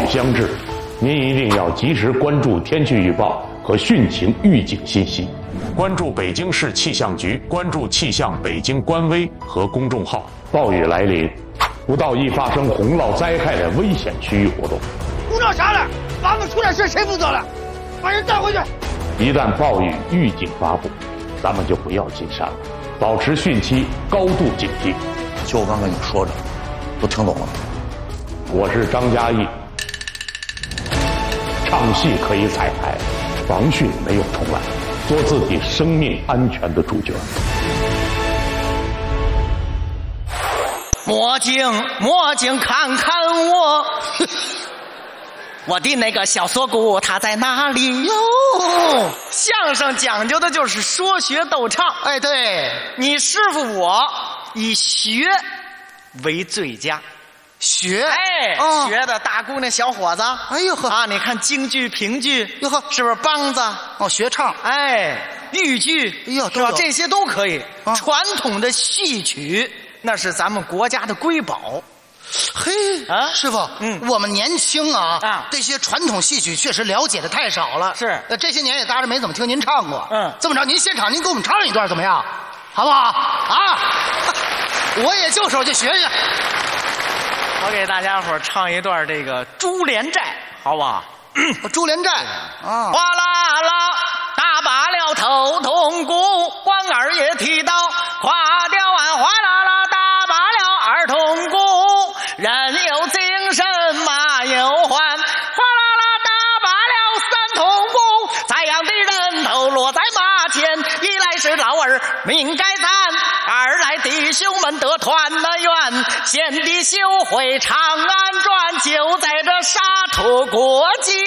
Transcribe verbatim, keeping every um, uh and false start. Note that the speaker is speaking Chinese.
雨将至，您一定要及时关注天气预报和汛情预警信息，关注北京市气象局，关注气象北京官微和公众号。暴雨来临，不到易发生洪涝灾害的危险区域活动。 胡闹啥了？房子出点事谁负责了？把人带回去。 一旦暴雨预警发布，咱们就不要进山了，保持汛期高度警惕。 就我刚才你说的，都听懂了。 我是张嘉译，唱戏可以彩排，防汛没有重来，做自己生命安全的主角。 魔镜魔镜看看我，我的那个小锁骨它在哪里哟？相声讲究的就是说学逗唱。哎，对，你师傅我以学为最佳。学，哎，哦、学的大姑娘小伙子，哎呦呵啊！你看京剧、评剧，哟呵，是不是梆子？哦，学唱，哎，豫剧，哎呦，是吧？这些都可以。啊、传统的戏曲，那是咱们国家的瑰宝。 嘿，啊，师傅，嗯，我们年轻啊，啊，这些传统戏曲确实了解的太少了。是，呃，这些年也搭着没怎么听您唱过。嗯，这么着，您现场您给我们唱一段怎么样？好不好？啊，我也就手去学学。 我给大家伙唱一段这个《珠帘寨》，好不好？ 《珠帘寨》啊， 哗啦啦，打罢了头痛鼓，关二爷提刀，垮掉完，哗啦啦，打罢了二痛鼓，人有精神马有还，哗啦啦，打罢了三痛鼓，在阳的人头落在马前，一来是老儿命该残，二来弟兄们得团了圆，先帝修会长安传，就在这沙土国境